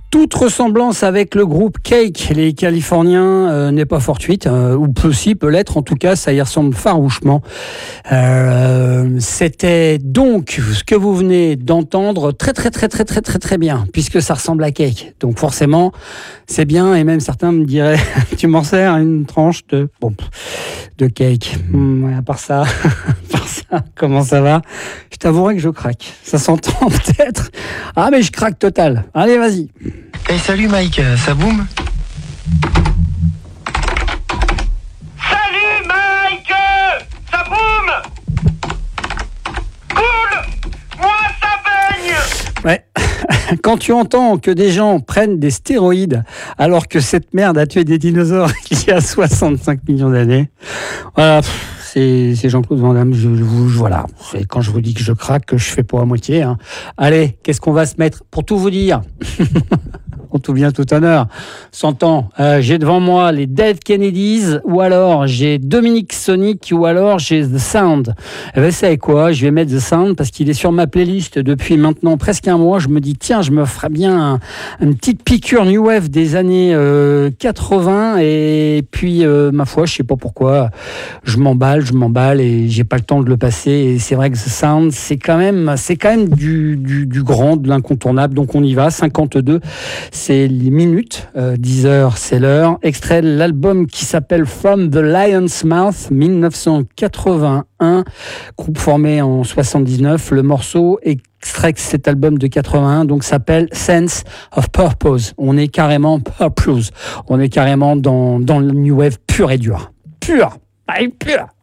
Toute ressemblance avec le groupe Cake, les Californiens, n'est pas fortuite, ou peut l'être, en tout cas, ça y ressemble farouchement. C'était donc ce que vous venez d'entendre très bien, puisque ça ressemble à Cake. Donc forcément, c'est bien, et même certains me diraient, tu m'en sers une tranche de Cake. Ouais, à part ça, comment ça va ? Je t'avouerai que je craque. Ça s'entend peut-être. Ah, mais je craque total. Allez, vas-y. Hey, salut Mike, ça boum ? Salut Mike, ça boum. Cool, moi ça baigne. Ouais. Quand tu entends que des gens prennent des stéroïdes alors que cette merde a tué des dinosaures il y a 65 millions d'années, voilà. C'est Jean-Claude Van Damme, voilà. Et quand je vous dis que je craque, que je fais pas à moitié. Hein. Allez, qu'est-ce qu'on va se mettre pour tout vous dire ? En tout bien, tout honneur. S'entend. J'ai devant moi les Dead Kennedys, ou alors j'ai Dominic Sonic, ou alors j'ai The Sound. Eh ben, c'est quoi ? Je vais mettre The Sound parce qu'il est sur ma playlist depuis maintenant presque un mois. Je me dis, tiens, je me ferais bien une petite piqûre New Wave des années 80. Et puis, ma foi, je sais pas pourquoi, je m'emballe et j'ai pas le temps de le passer. Et c'est vrai que The Sound, c'est quand même du grand, de l'incontournable. Donc on y va. 52. C'est les minutes, 10 heures, c'est l'heure. Extrait de l'album qui s'appelle From the Lion's Mouth, 1981, groupe formé en 79. Le morceau extrait de cet album de 81, donc s'appelle Sense of Purpose. On est carrément purpose. On est carrément dans le New Wave pur et dur. Pur. Allez, pur.